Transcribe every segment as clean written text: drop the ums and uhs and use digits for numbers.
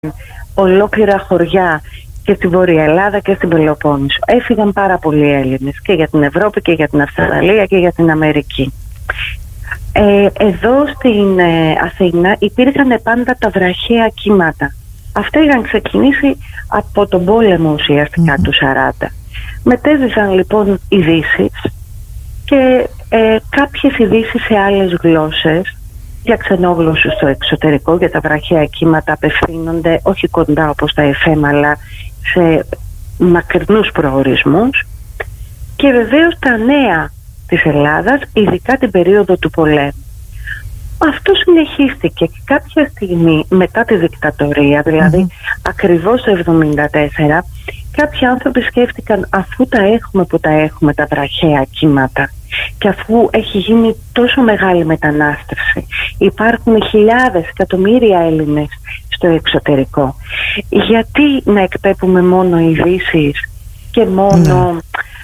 ολόκληρα χωριά και στη Βόρεια Ελλάδα και στην Πελοπόννησο. Έφυγαν πάρα πολλοί Έλληνες και για την Ευρώπη και για την Αυστραλία και για την Αμερική. Εδώ στην Αθήνα υπήρχαν πάντα τα βραχαία κύματα. Αυτά είχαν ξεκινήσει από τον πόλεμο ουσιαστικά του 40. Μετέδιδαν λοιπόν ειδήσεις και κάποιες ειδήσεις σε άλλες γλώσσες για ξενόγλωσσους στο εξωτερικό, για τα βραχαία κύματα απευθύνονται όχι κοντά όπως τα FM αλλά σε μακρινούς προορισμούς, και βεβαίως τα νέα της Ελλάδας, ειδικά την περίοδο του πολέμου. Αυτό συνεχίστηκε και κάποια στιγμή μετά τη δικτατορία, δηλαδή ακριβώς το 1974, κάποιοι άνθρωποι σκέφτηκαν, αφού τα έχουμε που τα έχουμε τα βραχαία κύματα και αφού έχει γίνει τόσο μεγάλη μετανάστευση, υπάρχουν χιλιάδες, εκατομμύρια Έλληνες στο εξωτερικό, γιατί να εκπέμπουμε μόνο ειδήσεις και μόνο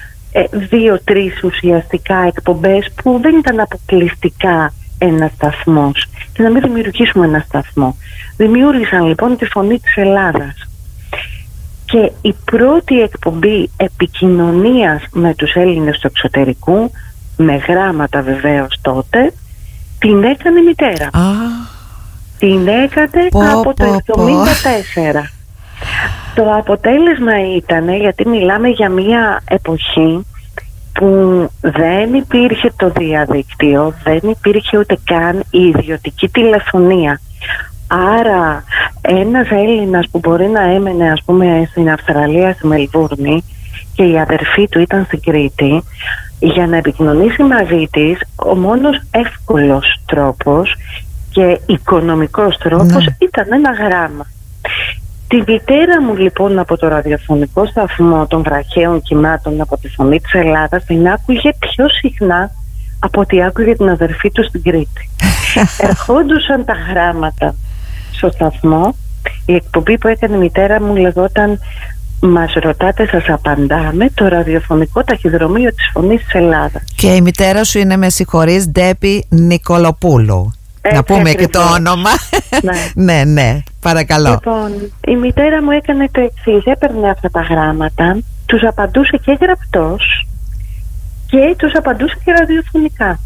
2-3 ουσιαστικά εκπομπές που δεν ήταν αποκλειστικά ένας σταθμός, και να μην δημιουργήσουμε ένα σταθμό. Δημιούργησαν λοιπόν τη Φωνή της Ελλάδας, και η πρώτη εκπομπή επικοινωνίας με τους Έλληνες του εξωτερικού, με γράμματα βεβαίως τότε, την έκανε η μητέρα. Την έκανε από το 1974. Το αποτέλεσμα ήταν, γιατί μιλάμε για μια εποχή που δεν υπήρχε το διαδίκτυο, δεν υπήρχε ούτε καν η ιδιωτική τηλεφωνία. Άρα ένας Έλληνας που μπορεί να έμενε ας πούμε στην Αυστραλία, στη Μελβούρνη, και η αδερφή του ήταν στην Κρήτη, για να επικοινωνήσει μαζί της, ο μόνος εύκολος τρόπος και οικονομικός τρόπος ήταν ένα γράμμα. Τη μητέρα μου λοιπόν από το ραδιοφωνικό σταθμό των βραχαίων κυμάτων, από τη Φωνή της Ελλάδας, την άκουγε πιο συχνά από ότι άκουγε την αδερφή του στην Κρήτη. Ερχόντουσαν τα γράμματα στο σταθμό. Η εκπομπή που έκανε η μητέρα μου λεγόταν «Μας ρωτάτε, σας απαντάμε», το ραδιοφωνικό ταχυδρομείο της Φωνής της Ελλάδας. Και η μητέρα σου είναι, με συγχωρείς, Ντέπη Νικολοπούλου. Να πούμε και το όνομα. Ναι, παρακαλώ. Λοιπόν, η μητέρα μου έκανε το εξής: έπαιρνε αυτά τα γράμματα, τους απαντούσε και γραπτός και τους απαντούσε και ραδιοφωνικά.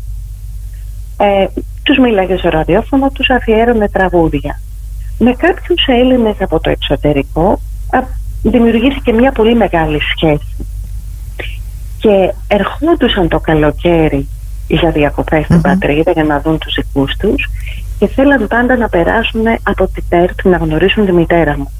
Τους μίλαγε στο ραδιόφωνο, τους αφιέρωνε τραγούδια. Με κάποιους Έλληνες από το εξωτερικό δημιουργήθηκε μια πολύ μεγάλη σχέση, και ερχόντουσαν το καλοκαίρι για διακοπές στην πατρίδα για να δουν τους δικούς τους, και θέλαν πάντα να περάσουν από την ΠΕΡΤ να γνωρίσουν τη μητέρα μου.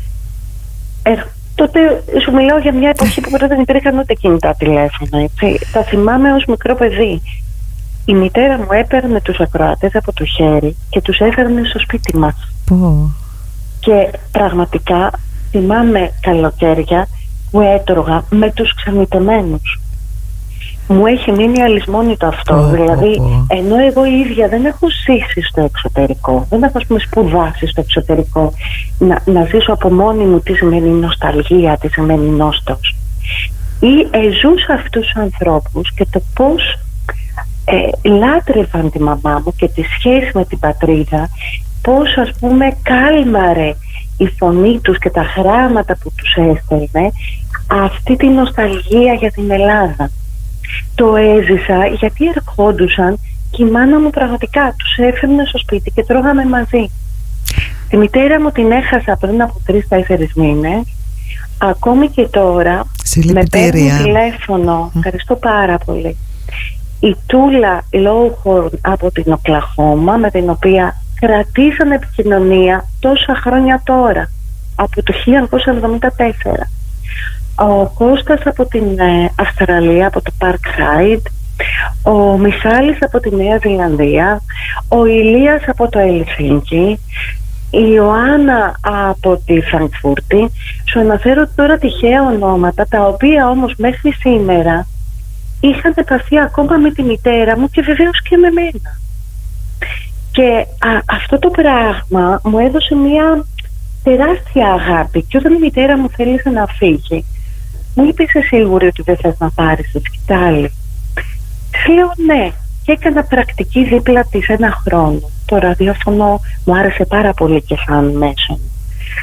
Τότε σου μιλάω για μια εποχή που πρώτα δεν υπήρχαν ούτε κινητά τηλέφωνα, έτσι. Τα θυμάμαι ως μικρό παιδί. Η μητέρα μου έπαιρνε τους ακροατές από το χέρι και τους έφερνε στο σπίτι μας. Και πραγματικά θυμάμαι καλοκαίρια που έτρωγα με τους ξενιτεμένους. Μου έχει μείνει αλυσμόνητο αυτό. Δηλαδή, ενώ εγώ η ίδια δεν έχω ζήσει στο εξωτερικό, δεν έχω, ας πούμε, σπουδάσει στο εξωτερικό, να ζήσω από μόνη μου τι σημαίνει νοσταλγία, τι σημαίνει νόστος, ή ζούσα αυτούς τους ανθρώπους και το πώς λάτρευαν τη μαμά μου και τη σχέση με την πατρίδα, πώς, ας πούμε, κάλμαρε η φωνή τους και τα γράμματα που τους έστελνε αυτή τη νοσταλγία για την Ελλάδα. Το έζησα γιατί ερχόντουσαν και η μάνα μου πραγματικά τους έφερνε στο σπίτι και τρώγαμε μαζί. Τη μητέρα μου την έχασα πριν από 3-4 μήνες. Ακόμη και τώρα με παίρνει τηλέφωνο, ευχαριστώ πάρα πολύ, η Τούλα Λόουχορν από την Οκλαχώμα, με την οποία κρατήσαν επικοινωνία τόσα χρόνια τώρα, από το 1974. Ο Κώστας από την Αυστραλία, από το Parkside, ο Μισάλης από τη Νέα Ζηλανδία, ο Ηλίας από το Ελσίνκι, η Ιωάννα από τη Φραγκφούρτη. Σου αναφέρω τώρα τυχαία ονόματα, τα οποία όμως μέχρι σήμερα είχαν επαφή ακόμα με τη μητέρα μου και βεβαίως και με μένα. Και αυτό το πράγμα μου έδωσε μια τεράστια αγάπη, και όταν η μητέρα μου θέλησε να φύγει, μου είπε, είσαι σίγουρη ότι δεν θες να πάρεις τη σκητάλη? Της λέω ναι, και έκανα πρακτική δίπλα της 1 χρόνο. Το ραδιόφωνο μου άρεσε πάρα πολύ και σαν μέσο.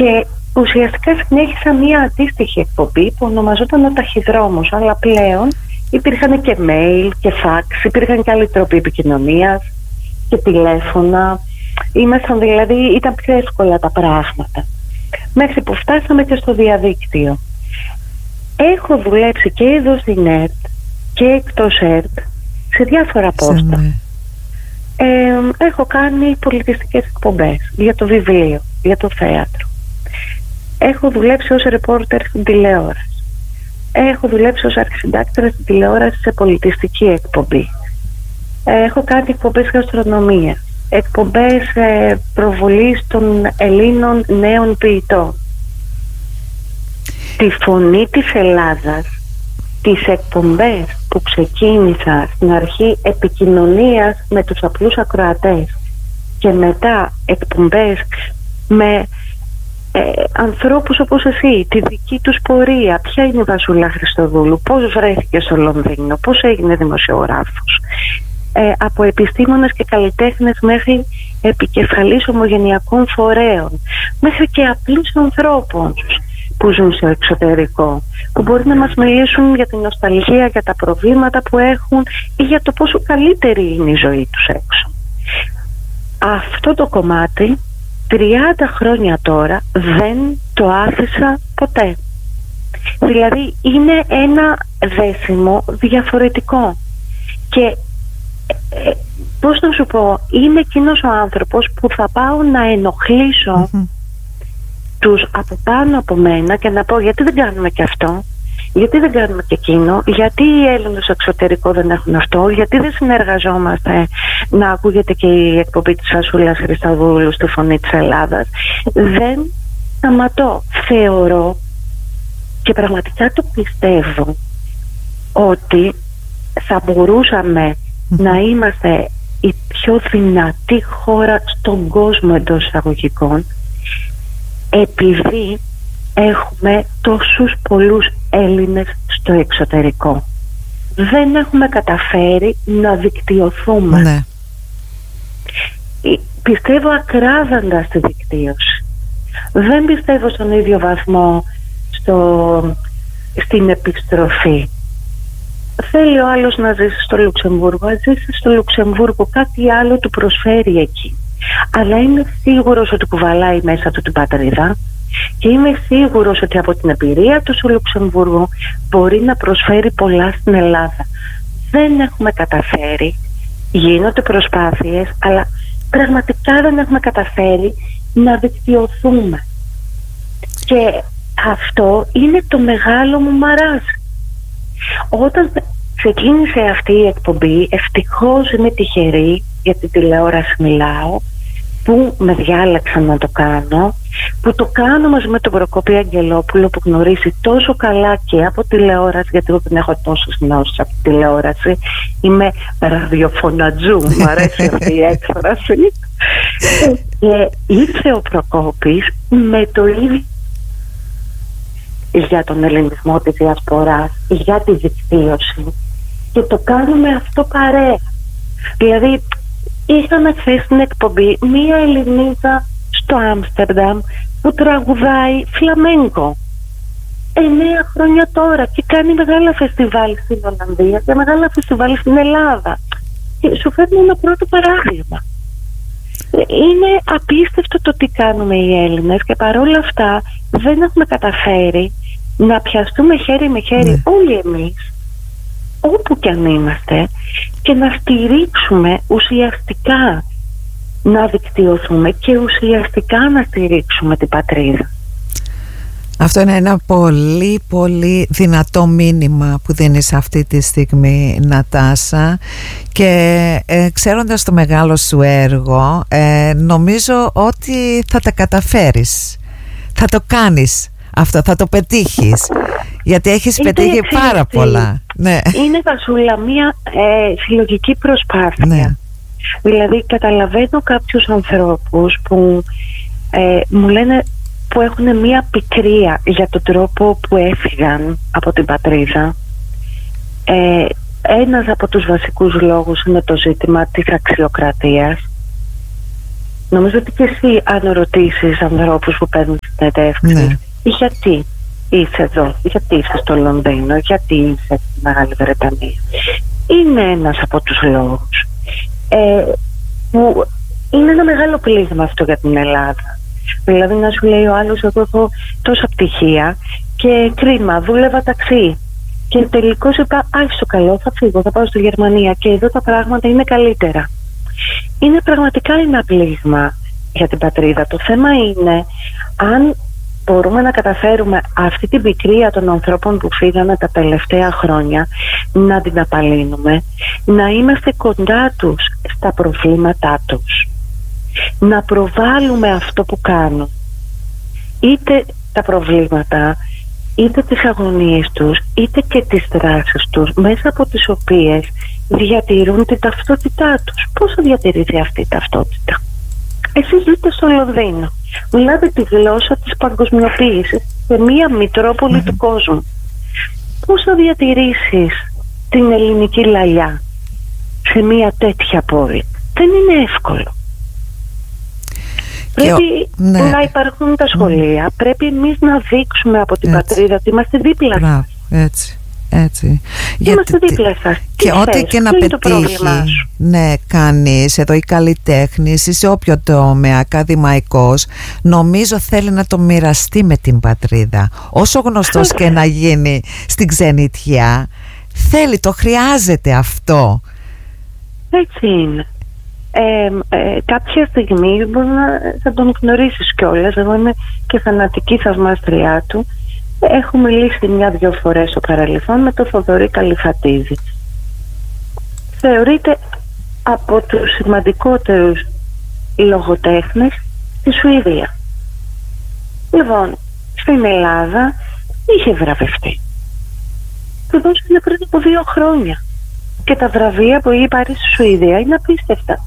Και ουσιαστικά συνέχισα μία αντίστοιχη εκπομπή που ονομαζόταν ο Ταχυδρόμος, αλλά πλέον υπήρχαν και mail και fax, υπήρχαν και άλλοι τρόποι επικοινωνίας και τηλέφωνα. Δηλαδή ήταν πιο εύκολα τα πράγματα, μέχρι που φτάσαμε και στο διαδίκτυο. Έχω δουλέψει και εδώ στην ΕΡΤ και εκτός ΕΡΤ σε διάφορα πόστα. Έχω κάνει πολιτιστικές εκπομπές για το βιβλίο, για το θέατρο. Έχω δουλέψει ως ρεπόρτερ στην τηλεόραση. Έχω δουλέψει ως αρχισυντάκτρια στην τηλεόραση σε πολιτιστική εκπομπή. Έχω κάνει εκπομπές γαστρονομίας, εκπομπές προβολής των Ελλήνων νέων ποιητών. Τη Φωνή της Ελλάδας, τις εκπομπές που ξεκίνησα στην αρχή επικοινωνίας με τους απλούς ακροατές και μετά εκπομπές με ανθρώπους όπως εσύ, τη δική τους πορεία, ποια είναι η Βασούλα Χριστοδούλου, πώς βρέθηκε στο Λονδίνο, πώς έγινε δημοσιογράφος, από επιστήμονες και καλλιτέχνες μέχρι επικεφαλής ομογενειακών φορέων, μέχρι και απλούς ανθρώπους που ζουν στο εξωτερικό, που μπορεί να μας μιλήσουν για την νοσταλγία, για τα προβλήματα που έχουν ή για το πόσο καλύτερη είναι η ζωή τους έξω. Αυτό το κομμάτι 30 χρόνια τώρα δεν το άφησα ποτέ. Δηλαδή είναι ένα δέσιμο διαφορετικό. Και πώς να σου πω, είμαι εκείνος ο άνθρωπος που θα πάω να ενοχλήσω τους από πάνω από μένα και να πω γιατί δεν κάνουμε και αυτό, γιατί δεν κάνουμε και εκείνο, γιατί οι Έλληνες στο εξωτερικό δεν έχουν αυτό, γιατί δεν συνεργαζόμαστε να ακούγεται και η εκπομπή της Βασούλας Χριστοδούλου στη Φωνή της Ελλάδας. Δεν σταματώ. Θεωρώ και πραγματικά το πιστεύω ότι θα μπορούσαμε να είμαστε η πιο δυνατή χώρα στον κόσμο εντός εισαγωγικών, επειδή έχουμε τόσους πολλούς Έλληνες στο εξωτερικό. Δεν έχουμε καταφέρει να δικτυωθούμε. Ναι. Πιστεύω ακράδαντα στη δικτύωση. Δεν πιστεύω στον ίδιο βαθμό στην επιστροφή. Θέλει ο άλλος να ζήσει στο Λουξεμβούργο, να ζήσει στο Λουξεμβούργο, κάτι άλλο του προσφέρει εκεί. Αλλά είμαι σίγουρος ότι κουβαλάει μέσα του την πατρίδα και είμαι σίγουρος ότι από την εμπειρία του στο Λουξεμβούργο μπορεί να προσφέρει πολλά στην Ελλάδα. Δεν έχουμε καταφέρει, γίνονται προσπάθειες, αλλά πραγματικά δεν έχουμε καταφέρει να δικτυωθούμε. Και αυτό είναι το μεγάλο μου μαράζ. Όταν ξεκίνησε αυτή η εκπομπή, ευτυχώς είμαι τυχερή, για την τηλεόραση μιλάω, που με διάλεξαν να το κάνω, που το κάνω μαζί με τον Προκόπη Αγγελόπουλο, που γνωρίζει τόσο καλά και από τηλεόραση, γιατί εγώ δεν έχω τόσες γνώσεις από τηλεόραση, είμαι ραδιοφωνατζού, μου αρέσει αυτή η έκφραση. Και ήρθε ο Προκόπης με το ίδιο για τον ελληνισμό της διασποράς, για τη δικτύωση, και το κάνουμε αυτό παρέα. Δηλαδή είχαμε χθες στην εκπομπή μία Ελληνίδα στο Άμστερνταμ που τραγουδάει φλαμέγκο 9 χρόνια τώρα και κάνει μεγάλα φεστιβάλ στην Ολλανδία και μεγάλα φεστιβάλ στην Ελλάδα. Και σου φέρνω ένα πρώτο παράδειγμα. Είναι απίστευτο το τι κάνουμε οι Έλληνες και παρόλα αυτά δεν έχουμε καταφέρει να πιαστούμε χέρι με χέρι όλοι εμείς, όπου κι αν είμαστε, και να στηρίξουμε ουσιαστικά, να δικτυωθούμε και ουσιαστικά να στηρίξουμε την πατρίδα. Αυτό είναι ένα πολύ πολύ δυνατό μήνυμα που δίνεις αυτή τη στιγμή, Νατάσα, και ξέροντας το μεγάλο σου έργο, νομίζω ότι θα τα καταφέρεις, θα το κάνεις αυτό, θα το πετύχεις, γιατί έχεις πετύχει πάρα πολλά. Ναι. Είναι, Βασούλα, μια συλλογική προσπάθεια. Ναι. Δηλαδή καταλαβαίνω κάποιους ανθρώπους που μου λένε, που έχουν μια πικρία για τον τρόπο που έφυγαν από την πατρίδα. Ένας από τους βασικούς λόγους είναι το ζήτημα της αξιοκρατίας. Νομίζω ότι και εσύ, αν ρωτήσεις ανθρώπους που παίρνουν συνεντεύξεις, γιατί είσαι εδώ, γιατί είσαι στο Λονδίνο, γιατί είσαι στη Μεγάλη Βρετανία, είναι ένας από τους λόγους. Που είναι ένα μεγάλο πλήγμα αυτό για την Ελλάδα. Δηλαδή να σου λέει ο άλλος, εγώ έχω τόσα πτυχία και κρίμα, δούλευα ταξί και τελικώς είπα, στο καλό, θα φύγω, θα πάω στη Γερμανία και εδώ τα πράγματα είναι καλύτερα. Είναι πραγματικά ένα πλήγμα για την πατρίδα. Το θέμα είναι αν μπορούμε να καταφέρουμε αυτή την πικρία των ανθρώπων που φύγανε τα τελευταία χρόνια να την απαλύνουμε, να είμαστε κοντά τους στα προβλήματά τους, να προβάλλουμε αυτό που κάνουν, είτε τα προβλήματα, είτε τις αγωνίες τους, είτε και τις δράσεις τους, μέσα από τις οποίες διατηρούν την ταυτότητά τους. Πώς θα διατηρηθεί αυτή η ταυτότητα? Εσείς ζείτε στο Λονδίνο, μιλάτε τη γλώσσα της παγκοσμιοποίησης σε μία μητρόπολη του κόσμου. Πώς θα διατηρήσεις την ελληνική λαλιά σε μία τέτοια πόλη? Δεν είναι εύκολο. Πρέπει να υπάρχουν τα σχολεία, πρέπει εμείς να δείξουμε από την πατρίδα ότι είμαστε δίπλα. Μπράβο, έτσι. Είμαστε δίπλα σας. Και ό,τι και να πετύχει, κανείς εδώ, οι καλλιτέχνης ή σε όποιο τομέα ακαδημαϊκός, νομίζω θέλει να το μοιραστεί με την πατρίδα. Όσο γνωστός και να γίνει στην ξενιτιά, θέλει, το χρειάζεται αυτό. Έτσι είναι. Κάποια στιγμή μπορεί θα τον γνωρίσεις κιόλας. Εγώ είμαι και φανατική θαυμάστριά του. Έχω μιλήσει 1-2 φορές στο παρελθόν με τον Θοδωρή Καλυφατίδη. Θεωρείται από τους σημαντικότερους λογοτέχνες στη Σουηδία. Λοιπόν, στην Ελλάδα είχε βραβευτεί. Του δώσανε πριν από 2 χρόνια. Και τα βραβεία που είχε πάρει στη Σουηδία είναι απίστευτα.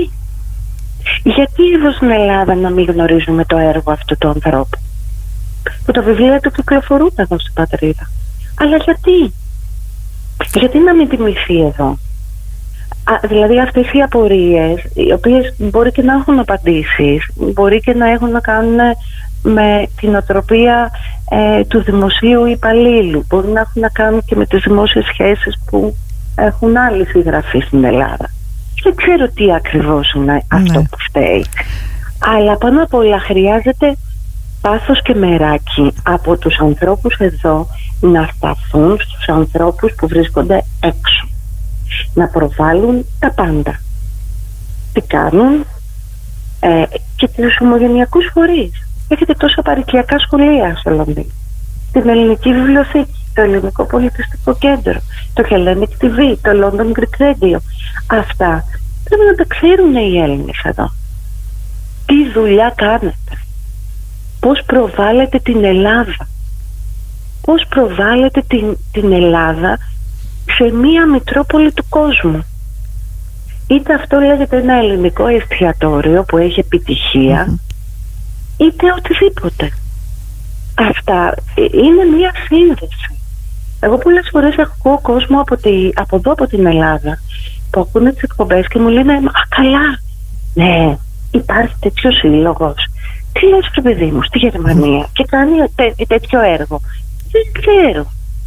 Γιατί εδώ στην Ελλάδα να μην γνωρίζουμε το έργο αυτού του ανθρώπου, που τα βιβλία του κυκλοφορούν εδώ στην πατρίδα? Αλλά γιατί να μην τιμηθεί εδώ? Δηλαδή αυτές οι απορίες, οι οποίες μπορεί και να έχουν απαντήσεις, μπορεί και να έχουν να κάνουν με την οτροπία του δημοσίου υπαλλήλου, μπορεί να έχουν να κάνουν και με τις δημόσιες σχέσεις που έχουν άλλη συγγραφή στην Ελλάδα. Δεν ξέρω τι ακριβώς είναι αυτό που φταίει. Αλλά πάνω απ' όλα χρειάζεται πάθος και μεράκι από τους ανθρώπους εδώ να σταθούν στους ανθρώπους που βρίσκονται έξω, να προβάλλουν τα πάντα. Τι κάνουν και τους ομογενειακούς φορείς. Έχετε τόσα παροικιακά σχολεία στο Λονδίνο, την Ελληνική Βιβλιοθήκη, το Ελληνικό Πολιτιστικό Κέντρο, το Hellenic TV, το London Greek Radio. Αυτά πρέπει να τα ξέρουν οι Έλληνες εδώ. Τι δουλειά κάνετε, πώς προβάλλετε την Ελλάδα, πώς προβάλλετε την Ελλάδα σε μία μητρόπολη του κόσμου. Είτε αυτό λέγεται ένα ελληνικό εστιατόριο που έχει επιτυχία, είτε οτιδήποτε. Αυτά είναι μία σύνδεση. Εγώ πολλές φορές ακούω κόσμο από εδώ, από την Ελλάδα, που ακούνε τις εκπομπές και μου λένε καλά, ναι, υπάρχει τέτοιο σύλλογος. Τι λες, ρε παιδί μου, στη Γερμανία και κάνει τέτοιο έργο? Δεν ξέρω.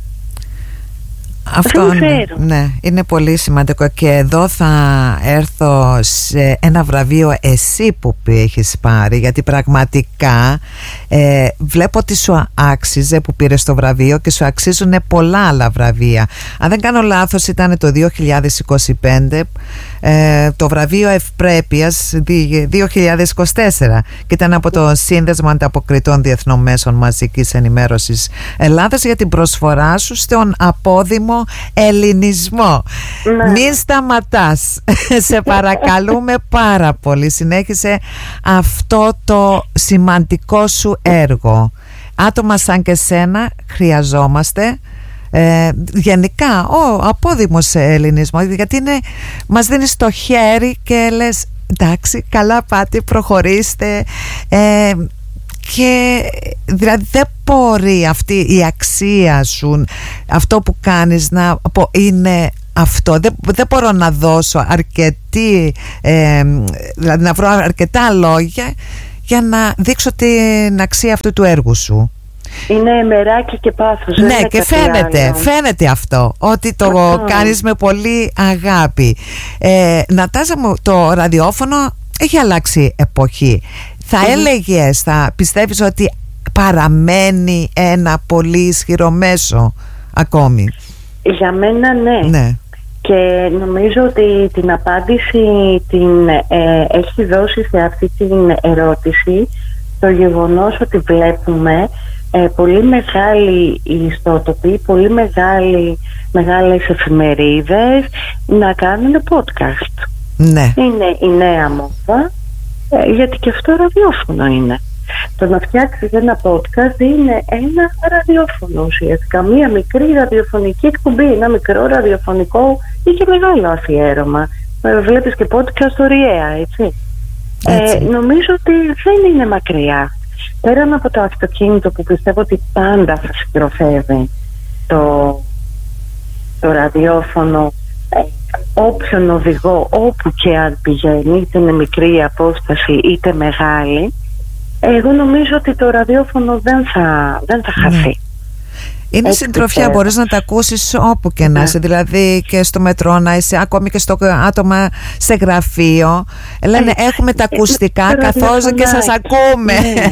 Αυτό ναι, είναι πολύ σημαντικό. Και εδώ θα έρθω σε ένα βραβείο εσύ που έχεις πάρει, γιατί πραγματικά βλέπω ότι σου άξιζε που πήρες το βραβείο και σου αξίζουν πολλά άλλα βραβεία. Αν δεν κάνω λάθος ήταν το 2025 το βραβείο Ευπρέπειας 2024 και ήταν από το Σύνδεσμο Ανταποκριτών Διεθνών Μέσων Μαζικής Ενημέρωσης Ελλάδας για την προσφορά σου στον απόδημο ελληνισμό. Μην σταματάς. Σε παρακαλούμε πάρα πολύ. Συνέχισε αυτό το σημαντικό σου έργο. Άτομα σαν και σένα χρειαζόμαστε. Γενικά ο απόδημος ελληνισμός, γιατί μας δίνεις το χέρι και λες εντάξει, καλά πάτε, προχωρήστε, και δηλαδή δεν μπορεί αυτή η αξία σου, αυτό που κάνεις, να είναι αυτό. Δεν μπορώ να δώσω δηλαδή να βρω αρκετά λόγια για να δείξω την αξία αυτού του έργου σου. Είναι μεράκι και πάθος. Ναι, και φαίνεται αυτό, ότι το κάνεις με πολύ αγάπη. Νατάσα μου, το ραδιόφωνο έχει αλλάξει εποχή. Θα έλεγες, θα πιστεύεις ότι παραμένει ένα πολύ ισχυρό μέσο ακόμη? Για μένα ναι. Και νομίζω ότι την απάντηση την έχει δώσει σε αυτή την ερώτηση το γεγονός ότι βλέπουμε πολύ μεγάλοι ιστότοποι, πολύ μεγάλες εφημερίδες να κάνουν podcast. Ναι. Είναι η νέα μόδα, γιατί και αυτό ραδιόφωνο είναι. Το να φτιάξεις ένα podcast είναι ένα ραδιόφωνο ουσιαστικά. Μία μικρή ραδιοφωνική εκπομπή, ένα μικρό ραδιοφωνικό ή και μεγάλο αφιέρωμα. Βλέπεις και podcast ωριαία, έτσι. Νομίζω ότι δεν είναι μακριά. Πέραν από το αυτοκίνητο που πιστεύω ότι πάντα θα συντροφεύει το ραδιόφωνο, όποιον οδηγό, όπου και αν πηγαίνει, είτε είναι μικρή απόσταση είτε μεγάλη, εγώ νομίζω ότι το ραδιόφωνο δεν θα χαθεί. Είναι συντροφιά, μπορείς να τα ακούσεις όπου και να είσαι, δηλαδή και στο μετρό να είσαι, ακόμη και στο άτομα σε γραφείο. Λένε έχουμε τα ακουστικά καθώς και σας ακούμε.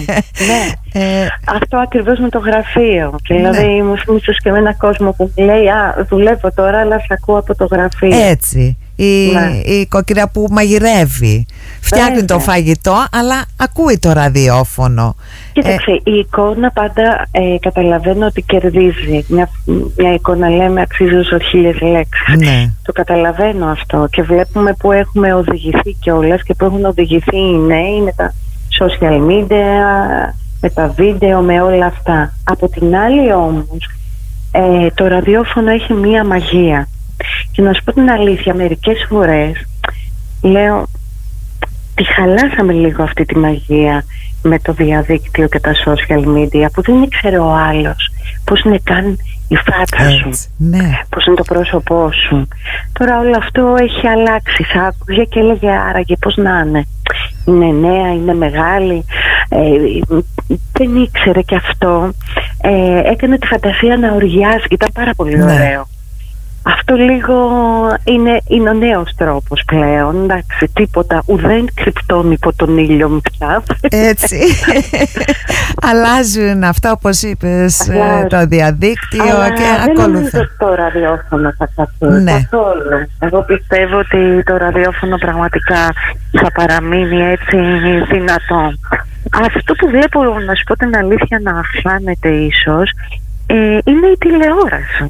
Ναι. Αυτό ακριβώς με το γραφείο. Δηλαδή μου θυμίσες και με έναν κόσμο που λέει δουλεύω τώρα αλλά σε ακούω από το γραφείο. Έτσι. Η κόκκυρα που μαγειρεύει, φτιάχνει το φαγητό αλλά ακούει το ραδιόφωνο. Κοίταξε, η εικόνα πάντα καταλαβαίνω ότι κερδίζει. Μια εικόνα, λέμε, αξίζει όσο 1000 λέξεις. Ναι. Το καταλαβαίνω αυτό και βλέπουμε που έχουμε οδηγηθεί κιόλας και που έχουν οδηγηθεί οι νέοι με τα social media, με τα βίντεο, με όλα αυτά. Από την άλλη όμως το ραδιόφωνο έχει μία μαγεία. Και να σου πω την αλήθεια, μερικές φορές λέω τη χαλάσαμε λίγο αυτή τη μαγεία με το διαδίκτυο και τα social media, που δεν ήξερε ο άλλος πώς είναι καν η φάτσα σου, πώς είναι το πρόσωπό σου. Τώρα όλο αυτό έχει αλλάξει. Θα άκουγε και έλεγε άραγε πώς να είναι νέα, είναι μεγάλη, δεν ήξερε και αυτό, έκανε τη φαντασία να οργιάζει. Ήταν πάρα πολύ ωραίο. Αυτό λίγο είναι ο νέος τρόπος πλέον. Εντάξει, τίποτα ουδέν κρυπτών υπό τον ήλιο πια. Έτσι. Αλλάζουν αυτά, όπως είπες, το διαδίκτυο. Αλλά και δεν νομίζω ότι το ραδιόφωνο θα χαθεί καθόλου. Εγώ πιστεύω ότι το ραδιόφωνο πραγματικά θα παραμείνει έτσι δυνατό. Αυτό που βλέπω, να σου πω την αλήθεια, να χάνεται ίσως είναι η τηλεόραση.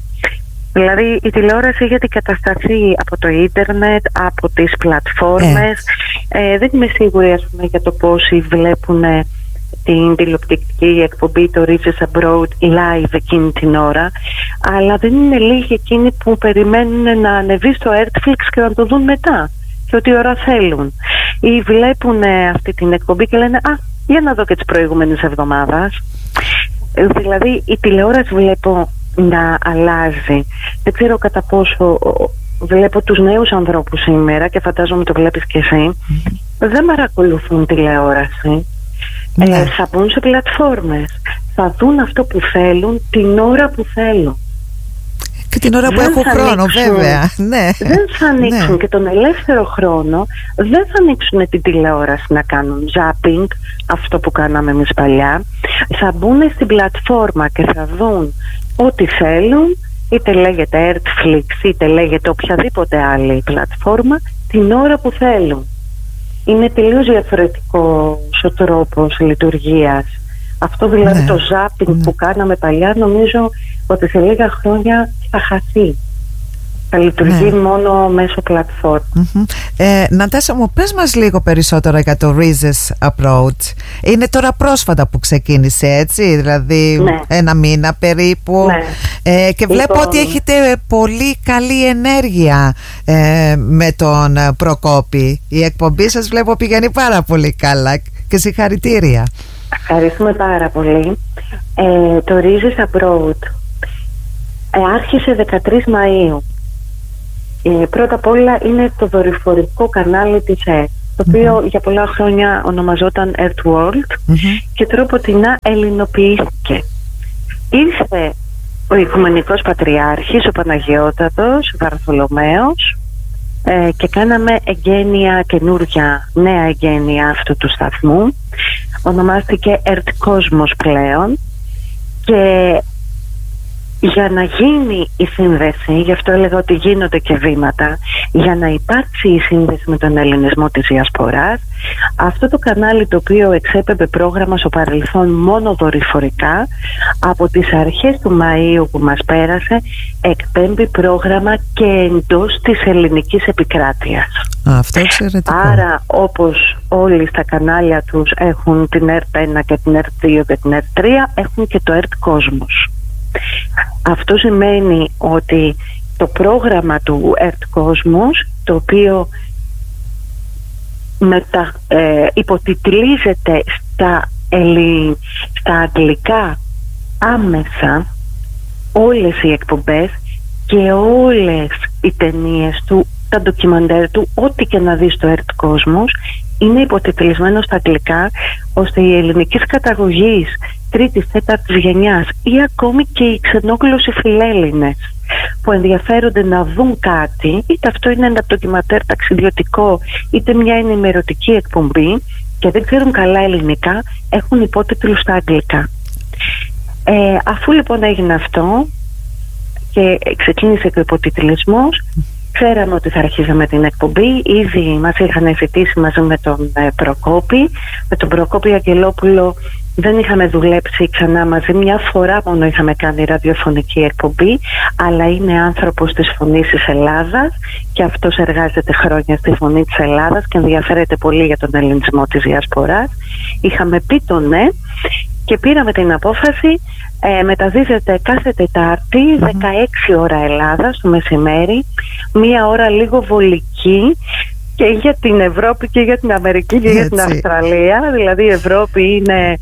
Δηλαδή η τηλεόραση έχει αντικατασταθεί από το ίντερνετ, από τις πλατφόρμες. Δεν είμαι σίγουρη, ας πούμε, για το πόσοι βλέπουν την τηλεοπτική εκπομπή το Riches Abroad live εκείνη την ώρα, αλλά δεν είναι λίγοι εκείνοι που περιμένουν να ανεβεί στο Netflix και να το δουν μετά και ό,τι ώρα θέλουν. Ή βλέπουν αυτή την εκπομπή και λένε για να δω και τις προηγούμενες εβδομάδας. Δηλαδή η τηλεόραση βλέπω να αλλάζει. Δεν ξέρω κατά πόσο βλέπω τους νέους ανθρώπους σήμερα, και φαντάζομαι το βλέπεις και εσύ, δεν παρακολουθούν τηλεόραση. Θα μπουν σε πλατφόρμες, θα δουν αυτό που θέλουν την ώρα που θέλουν. Και την ώρα που έχουν χρόνο, βέβαια. Δεν θα ανοίξουν και τον ελεύθερο χρόνο, δεν θα ανοίξουν την τηλεόραση να κάνουν zapping, αυτό που κάναμε εμείς παλιά. Θα μπουν στην πλατφόρμα και θα δουν ό,τι θέλουν, είτε λέγεται Netflix, είτε λέγεται οποιαδήποτε άλλη πλατφόρμα, την ώρα που θέλουν. Είναι τελείως διαφορετικός ο τρόπος λειτουργίας. Αυτό δηλαδή το zapping που κάναμε παλιά, νομίζω ότι σε λίγα χρόνια θα χαθεί. Θα λειτουργεί μόνο μέσω πλατφόρμα. Νατάσα μου, πες μας λίγο περισσότερο για το Riches Abroad. Είναι τώρα πρόσφατα που ξεκίνησε, έτσι, δηλαδή ένα μήνα περίπου, και βλέπω ότι έχετε πολύ καλή ενέργεια με τον Προκόπη. Η εκπομπή σας βλέπω πηγαίνει πάρα πολύ καλά και συγχαρητήρια. Ευχαριστούμε πάρα πολύ. Το Riches Abroad άρχισε 13 Μαΐου. Πρώτα απ' όλα είναι το δορυφορικό κανάλι της ΕΡΤ, το οποίο για πολλά χρόνια ονομαζόταν Earth World και τρόποτινά ελληνοποιήθηκε. Ήρθε ο Οικουμενικός Πατριάρχης, ο Παναγιώτατος Βαρθολομαίος, και κάναμε εγγένεια καινούρια, νέα εγγένεια αυτού του σταθμού. Ονομάστηκε Earth Cosmos πλέον, και για να γίνει η σύνδεση, γι' αυτό έλεγα ότι γίνονται και βήματα, για να υπάρξει η σύνδεση με τον ελληνισμό της διασποράς, αυτό το κανάλι, το οποίο εξέπεμπε πρόγραμμα στο παρελθόν μόνο δορυφορικά, από τις αρχές του Μαΐου που μας πέρασε εκπέμπει πρόγραμμα και εντός της ελληνικής επικράτειας. Αυτό εξαιρετικό. Άρα, όπως όλοι στα κανάλια τους έχουν την ΕΡΤ1 και την ΕΡΤ2 και την ΕΡΤ3, έχουν και το Earth Cosmos. Αυτό σημαίνει ότι το πρόγραμμα του Earth Cosmos, το οποίο υποτιτλίζεται στα αγγλικά άμεσα, όλες οι εκπομπές και όλες οι ταινίες του, τα ντοκιμαντέρ του, ό,τι και να δει στο Earth Cosmos, είναι υποτιτλισμένο στα αγγλικά, ώστε οι ελληνικής καταγωγής τρίτης, τέταρτης γενιάς ή ακόμη και οι ξενόγλωσσοι φιλέλληνες που ενδιαφέρονται να δουν κάτι, είτε αυτό είναι ένα ντοκιμαντέρ ταξιδιωτικό είτε μια ενημερωτική εκπομπή και δεν ξέρουν καλά ελληνικά, έχουν υπότιτλους στα αγγλικά. Αφού λοιπόν έγινε αυτό και ξεκίνησε και ο υποτιτλισμός, ξέραμε ότι θα αρχίζαμε την εκπομπή. Ήδη μας είχαν ζητήσει μαζί με τον Προκόπη. Με τον Προκόπη Αγγελόπουλο δεν είχαμε δουλέψει ξανά μαζί. Μια φορά μόνο είχαμε κάνει ραδιοφωνική εκπομπή, αλλά είναι άνθρωπος της Φωνής της Ελλάδας και αυτός εργάζεται χρόνια στη Φωνή της Ελλάδας και ενδιαφέρεται πολύ για τον ελληνισμό της διασποράς. Είχαμε πει το ναι και πήραμε την απόφαση. Μεταδίδεται κάθε Τετάρτη 16 ώρα Ελλάδα το μεσημέρι, μία ώρα λίγο βολική και για την Ευρώπη και για την Αμερική και για την Αυστραλία. Δηλαδή η Ευρώπη είναι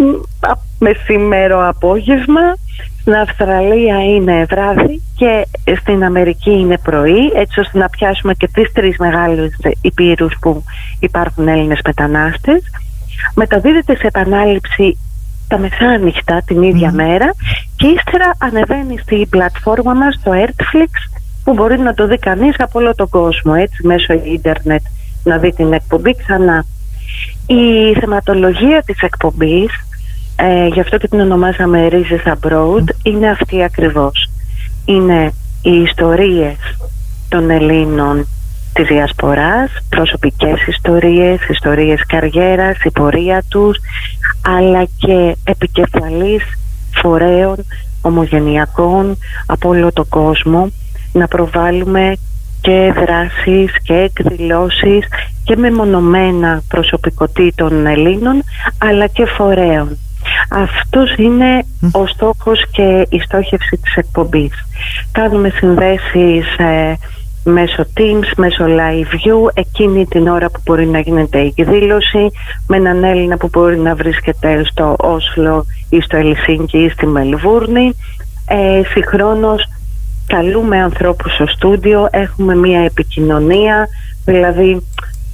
μεσημέρο απόγευμα, στην Αυστραλία είναι βράδυ και στην Αμερική είναι πρωί, έτσι ώστε να πιάσουμε και τις τρεις μεγάλες υπήρους που υπάρχουν Έλληνες μετανάστες. Μεταδίδεται σε επανάληψη τα μεσάνυχτα την ίδια μέρα και ύστερα ανεβαίνει στην πλατφόρμα μας στο Airtflix, που μπορεί να το δει κανείς από όλο τον κόσμο, έτσι, μέσω ίντερνετ, να δει την εκπομπή ξανά. Η θεματολογία της εκπομπής, γι' αυτό και την ονομάσαμε Rίζες Abroad, είναι αυτή ακριβώς. Είναι οι ιστορίες των Ελλήνων της διασποράς, προσωπικές ιστορίες, ιστορίες καριέρας, η πορεία τους, αλλά και επικεφαλής φορέων ομογενειακών από όλο τον κόσμο, να προβάλλουμε και δράσεις και εκδηλώσεις και μεμονωμένα προσωπικότητων Ελλήνων, αλλά και φορέων. Αυτός είναι ο στόχος και η στόχευση της εκπομπής. Κάνουμε συνδέσεις μέσω Teams, μέσω Live View, εκείνη την ώρα που μπορεί να γίνεται η εκδήλωση, με έναν Έλληνα που μπορεί να βρίσκεται στο Όσλο ή στο Ελσίνκι ή στη Μελβούρνη. Συγχρόνως καλούμε ανθρώπους στο στούντιο, έχουμε μία επικοινωνία, δηλαδή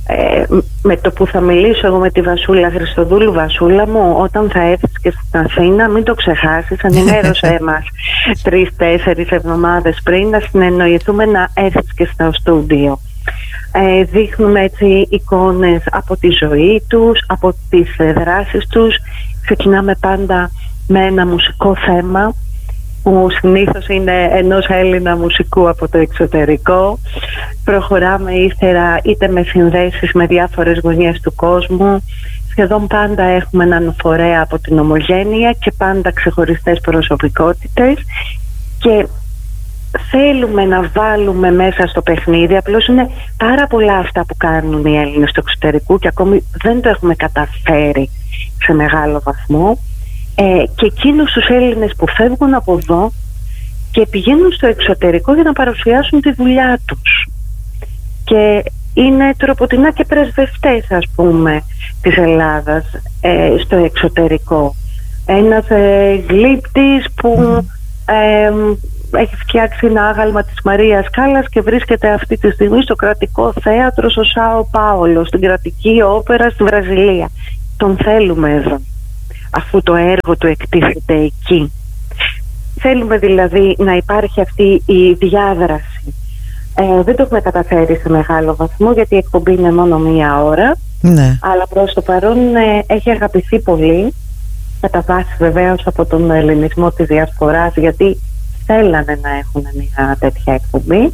με το που θα μιλήσω εγώ με τη Βασούλα Χριστοδούλου, Βασούλα μου, όταν θα έρθεις και στην Αθήνα μην το ξεχάσεις, ενημέρωσέ μας 3-4 εβδομάδες πριν να συνεννοηθούμε να έρθεις και στο στούντιο. Δείχνουμε έτσι εικόνες από τη ζωή τους, από τις δράσεις τους. Ξεκινάμε πάντα με ένα μουσικό θέμα που συνήθως είναι ενός Έλληνα μουσικού από το εξωτερικό. Προχωράμε ύστερα είτε με συνδέσεις με διάφορες γωνιές του κόσμου. Σχεδόν πάντα έχουμε έναν φορέα από την ομογένεια και πάντα ξεχωριστές προσωπικότητες και θέλουμε να βάλουμε μέσα στο παιχνίδι. Απλώς είναι πάρα πολλά αυτά που κάνουν οι Έλληνες στο εξωτερικό και ακόμη δεν το έχουμε καταφέρει σε μεγάλο βαθμό. Και εκείνους τους Έλληνες που φεύγουν από εδώ και πηγαίνουν στο εξωτερικό για να παρουσιάσουν τη δουλειά τους και είναι τροποτινά και πρεσβευτές, ας πούμε, της Ελλάδας στο εξωτερικό. Ένας γλύπτης που έχει φτιάξει ένα άγαλμα της Μαρίας Κάλλας και βρίσκεται αυτή τη στιγμή στο κρατικό θέατρο στο Σάο Πάολο, στην κρατική όπερα στη Βραζιλία. Τον θέλουμε εδώ, αφού το έργο του εκτίθεται εκεί. Θέλουμε δηλαδή να υπάρχει αυτή η διάδραση. Δεν το έχουμε καταφέρει σε μεγάλο βαθμό, γιατί η εκπομπή είναι μόνο 1 ώρα. Ναι. Αλλά προς το παρόν έχει αγαπηθεί πολύ, κατά βάση βεβαίως από τον ελληνισμό της διασποράς, γιατί θέλανε να έχουν μια τέτοια εκπομπή,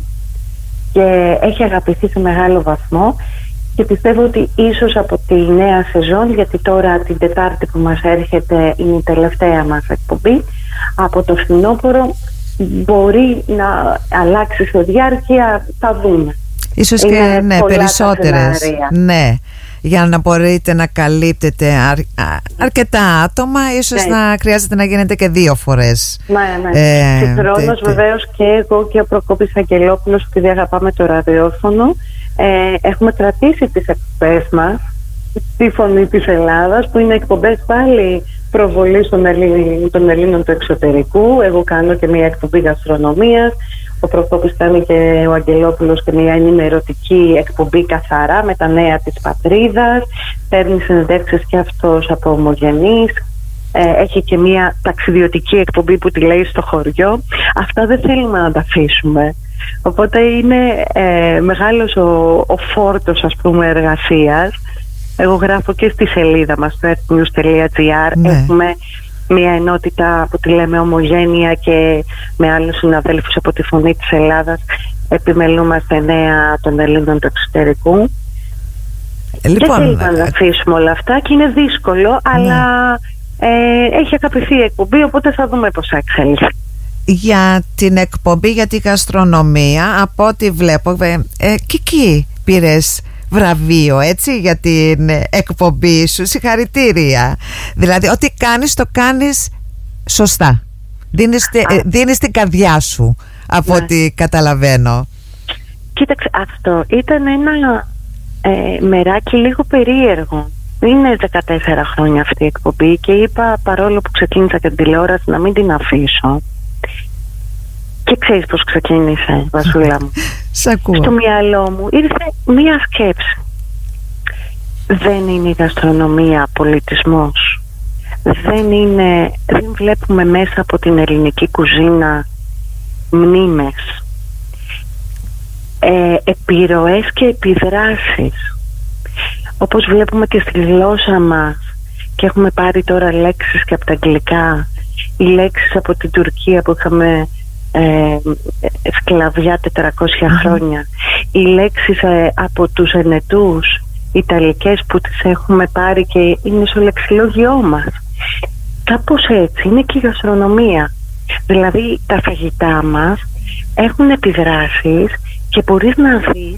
και έχει αγαπηθεί σε μεγάλο βαθμό. Και πιστεύω ότι ίσως από τη νέα σεζόν, γιατί τώρα την Τετάρτη που μας έρχεται είναι η τελευταία μας εκπομπή, από το φθινόπωρο μπορεί να αλλάξει σε διάρκεια, θα δούμε. Ίσως και περισσότερες, ναι, για να μπορείτε να καλύπτετε αρκετά άτομα. Ίσως να χρειάζεται να γίνεται και 2 φορές. Ναι. Συγχρόνως βεβαίως και εγώ και ο Προκόπης Αγγελόπουλος, επειδή αγαπάμε το ραδιόφωνο, έχουμε κρατήσει τις εκπομπές μας στη Φωνή της Ελλάδας, που είναι εκπομπές πάλι προβολής των Ελλήνων του εξωτερικού. Εγώ κάνω και μια εκπομπή γαστρονομίας, ο Προκόπης κάνει και ο Αγγελόπουλος και μια ενημερωτική εκπομπή καθαρά με τα νέα της πατρίδας. Παίρνει συνεντεύξεις και αυτός από ομογενείς. Έχει και μια ταξιδιωτική εκπομπή που τη λέει στο χωριό. Αυτά δεν θέλουμε να τα αφήσουμε. Οπότε είναι μεγάλος ο φόρτος, ας πούμε, εργασίας. Εγώ γράφω και στη σελίδα μας, στο earthnews.gr. Έχουμε μια ενότητα που τη λέμε Ομογένεια, και με άλλους συναδέλφους από τη Φωνή της Ελλάδας επιμελούμαστε νέα των Ελλήνων του εξωτερικού. Λοιπόν, και θέλουμε να αφήσουμε όλα αυτά, και είναι δύσκολο, αλλά έχει αγαπηθεί η εκπομπή, οπότε θα δούμε πώς θα εξελιχθεί. Για την εκπομπή για τη γαστρονομία, από ό,τι βλέπω, και εκεί πήρες βραβείο, έτσι, για την εκπομπή σου. Συγχαρητήρια. Δηλαδή, ό,τι κάνεις, το κάνεις σωστά. Δίνεις την καρδιά σου, από ό,τι καταλαβαίνω. Κοίταξε, αυτό ήταν ένα μεράκι λίγο περίεργο. Είναι 14 χρόνια αυτή η εκπομπή, και είπα, παρόλο που ξεκίνησα και την τηλεόραση, να μην την αφήσω. Και ξέρεις πώς ξεκίνησε, Βασούλα μου? Σ' ακούω. Στο μυαλό μου ήρθε μία σκέψη. Δεν είναι η γαστρονομία πολιτισμός? Δεν βλέπουμε μέσα από την ελληνική κουζίνα μνήμες, επιρροές και επιδράσεις, όπως βλέπουμε και στη γλώσσα μας, και έχουμε πάρει τώρα λέξεις και από τα αγγλικά, οι λέξεις από την Τουρκία που είχαμε σκλαβιά 400 χρόνια, οι λέξεις από τους Ενετούς Ιταλικές που τις έχουμε πάρει και είναι στο λεξιλόγιό μας. Κάπως έτσι είναι και η γαστρονομία. Δηλαδή τα φαγητά μας έχουν επιδράσεις, και μπορείς να δεις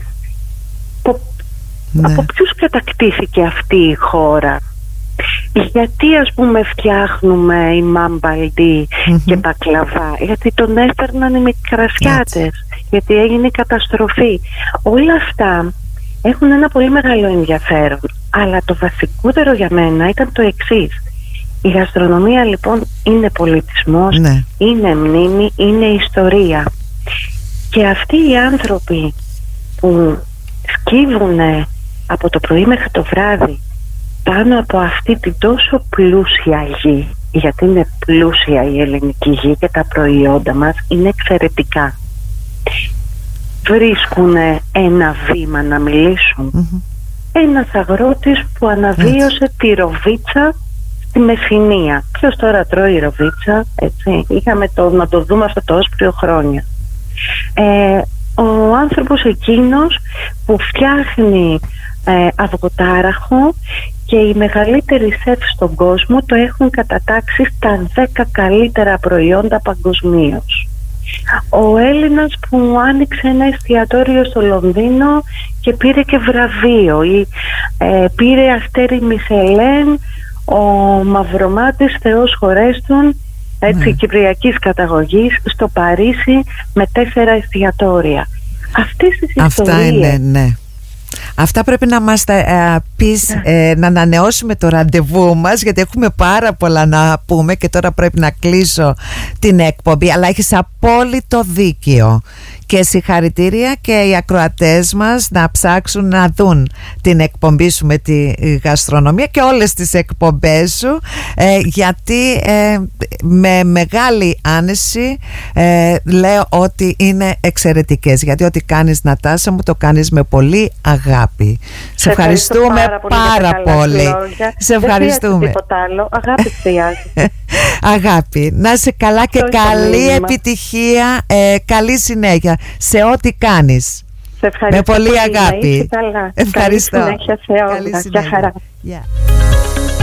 από ποιους κατακτήθηκε αυτή η χώρα. Γιατί, ας πούμε, φτιάχνουμε η μάμπαλντι και μπακλαβά? Γιατί τον έφερναν οι μικρασιάτες, γιατί έγινε η καταστροφή. Όλα αυτά έχουν ένα πολύ μεγάλο ενδιαφέρον, αλλά το βασικότερο για μένα ήταν το εξής. Η γαστρονομία λοιπόν είναι πολιτισμός, είναι μνήμη, είναι ιστορία, και αυτοί οι άνθρωποι που σκύβουνε από το πρωί μέχρι το βράδυ πάνω από αυτή την τόσο πλούσια γη, γιατί είναι πλούσια η ελληνική γη και τα προϊόντα μας είναι εξαιρετικά, βρίσκουνε ένα βήμα να μιλήσουν. Ένας αγρότης που αναβίωσε τη ροβίτσα στη Μεσσηνία. Ποιος τώρα τρώει ροβίτσα, έτσι? Είχαμε να το δούμε αυτό το όσπριο χρόνια. Ο άνθρωπος εκείνος που φτιάχνει αυγοτάραχο, και οι μεγαλύτεροι σεφ στον κόσμο το έχουν κατατάξει στα 10 καλύτερα προϊόντα παγκοσμίως. Ο Έλληνας που άνοιξε ένα εστιατόριο στο Λονδίνο και πήρε και βραβείο, ή πήρε αστέρι Μισελέν, ο Μαυρομάτης Θεός χωρέστον, έτσι, κυπριακής καταγωγής, στο Παρίσι με 4 εστιατόρια. Αυτές τις ιστορίες, αυτά είναι, Αυτά πρέπει να μας τα πεις, να ανανεώσουμε το ραντεβού μας, γιατί έχουμε πάρα πολλά να πούμε και τώρα πρέπει να κλείσω την εκπομπή. Αλλά έχεις απόλυτο δίκιο και συγχαρητήρια, και οι ακροατές μας να ψάξουν να δουν την εκπομπή σου με τη γαστρονομία και όλες τις εκπομπές σου, γιατί με μεγάλη άνεση λέω ότι είναι εξαιρετικές, γιατί ό,τι κάνεις, Νατάσα μου, το κάνεις με πολύ αγάπη. Σε ευχαριστούμε πάρα πολύ. Σε ευχαριστούμε. Δεν τίποτα άλλο. Αγάπη χρειάζεται. Αγάπη. Να είσαι καλά και καλή επιτυχία, καλή συνέχεια σε ό,τι κάνεις. Σε ευχαριστώ. Με πολύ αγάπη. Καλά. Ευχαριστώ. Καλή συνέχεια σε όλα. Γεια χαρά. Yeah.